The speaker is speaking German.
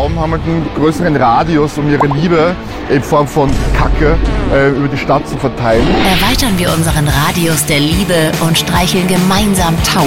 Tauben haben halt einen größeren Radius, um ihre Liebe in Form von Kacke über die Stadt zu verteilen. Erweitern wir unseren Radius der Liebe und streicheln gemeinsam Tauben.